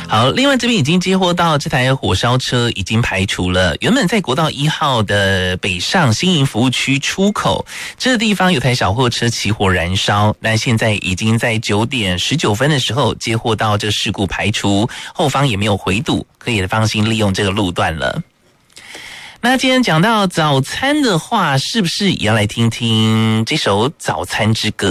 好，另外这边已经接获到这台火烧车已经排除了，原本在国道1号的北上新营服务区出口这个地方有台小货车起火燃烧，那现在已经在9点19分的时候接获到这个事故排除，后方也没有回堵，可以放心利用这个路段了。那今天讲到早餐的话，是不是也要来听听这首早餐之歌？